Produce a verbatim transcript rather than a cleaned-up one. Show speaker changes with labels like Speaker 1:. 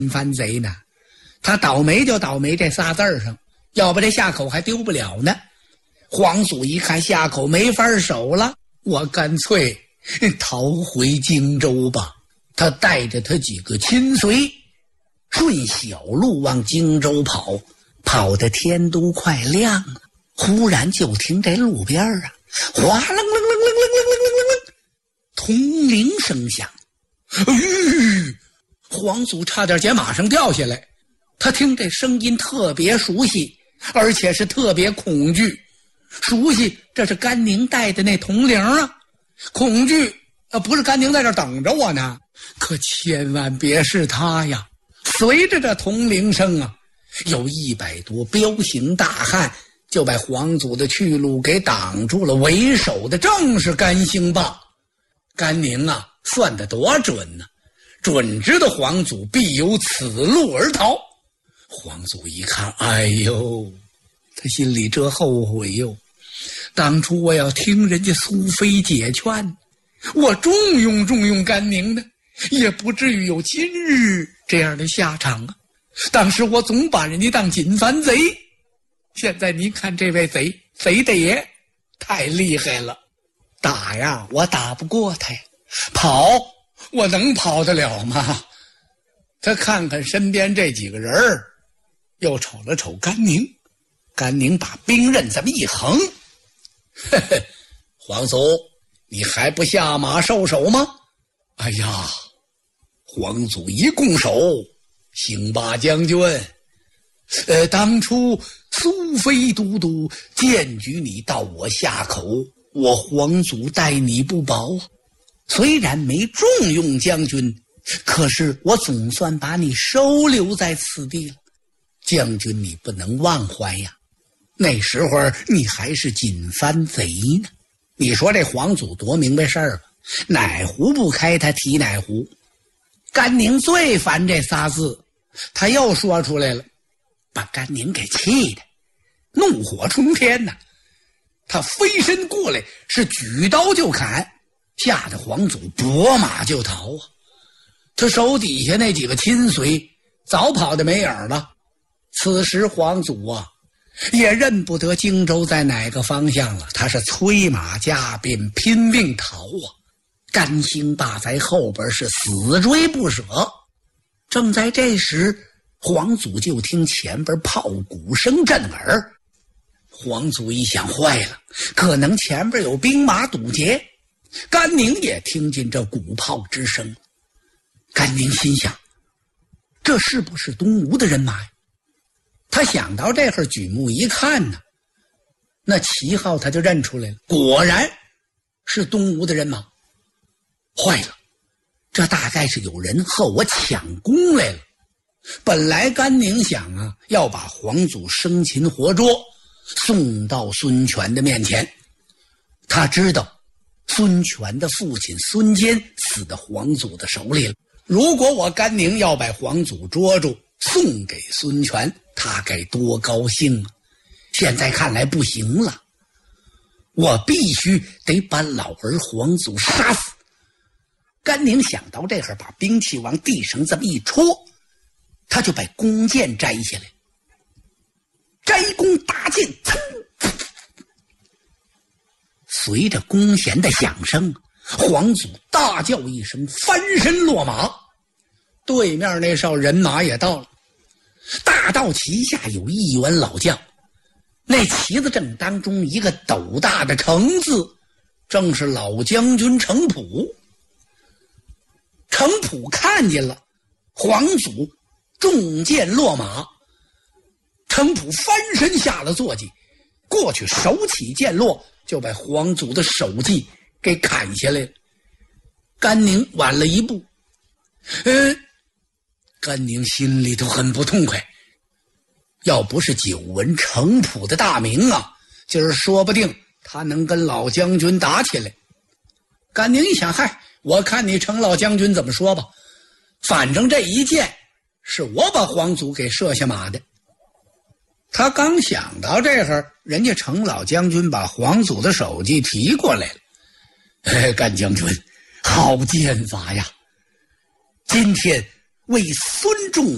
Speaker 1: 番贼呢，他倒霉就倒霉这仨字上，要不这下口还丢不了呢。皇祖一看下口没法守了，我干脆逃回荆州吧。他带着他几个亲随顺小路往荆州跑，跑的天都快亮了，忽然就听这路边啊哗楞楞楞楞楞楞楞楞楞，铜铃声响。吁，皇祖差点捡马上掉下来。他听这声音特别熟悉，而且是特别恐惧。熟悉，这是甘宁带的那铜铃啊。恐惧啊，不是甘宁在这等着我呢，可千万别是他呀。随着这铜铃声啊，有一百多彪形大汉就把皇祖的去路给挡住了，为首的正是甘兴霸。甘宁啊算得多准呢，准知道皇祖必由此路而逃。皇祖一看，哎呦，他心里这后悔哟，当初我要听人家苏妃解劝，我重用重用甘宁的，也不至于有今日这样的下场啊。当时我总把人家当锦藩贼，现在您看这位贼贼的爷太厉害了，打呀我打不过他呀，跑我能跑得了吗？他看看身边这几个人儿，又瞅了瞅甘宁，甘宁把兵刃这么一横，嘿嘿，皇祖你还不下马受首吗？哎呀，皇祖一拱手，兴霸将军，呃，当初苏妃都督荐举你到我下口，我皇祖待你不薄啊。虽然没重用将军，可是我总算把你收留在此地了。将军你不能忘怀呀，那时候你还是锦藩贼呢。你说这皇祖多明白事儿吧，哪壶不开他提哪壶。甘宁最烦这仨字，他又说出来了，把甘宁给气的怒火冲天呐。他飞身过来是举刀就砍，吓得皇祖拨马就逃啊。他手底下那几个亲随早跑得没影了。此时皇祖啊也认不得荆州在哪个方向了，他是催马加鞭拼命逃啊。甘兴霸在后边是死追不舍。正在这时，皇祖就听前边炮鼓声震耳。皇祖一想，坏了，可能前边有兵马堵截。甘宁也听见这鼓炮之声。甘宁心想，这是不是东吴的人马呀？他想到这会儿，举目一看呢，那旗号他就认出来了，果然是东吴的人马。坏了，这大概是有人和我抢功来了。本来甘宁想啊，要把皇祖生擒活捉送到孙权的面前。他知道孙权的父亲孙坚死在皇祖的手里了，如果我甘宁要把皇祖捉住送给孙权，他该多高兴啊！现在看来不行了，我必须得把老儿皇祖杀死。甘宁想到这会儿，把兵器往地上这么一戳，他就把弓箭摘下来，摘弓搭箭，噌！随着弓弦的响声，皇祖大叫一声，翻身落马。对面那哨人马也到了，大道旗下有一员老将，那旗子正当中一个斗大的程字，正是老将军程普。程普看见了皇祖中箭落马，程普翻身下了坐骑，过去手起剑落，就把皇祖的首级给砍下来了。甘宁晚了一步，呃，甘宁心里头很不痛快，要不是久闻程普的大名啊，今儿说不定他能跟老将军打起来。甘宁一想，嗨，我看你程老将军怎么说吧，反正这一箭是我把皇祖给射下马的。他刚想到这会儿，人家程老将军把皇祖的首级提过来了。哎，甘将军好剑法呀，今天为孙仲